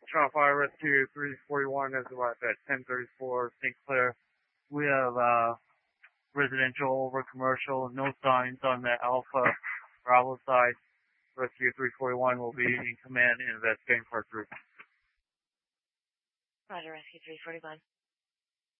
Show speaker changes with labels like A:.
A: Trial Fire Rescue 341 is about at 1034 St. Clair. We have residential over commercial, no signs on the Alpha Bravo side. Rescue 341 will be in command and investigating part 3.
B: Roger, Rescue 341.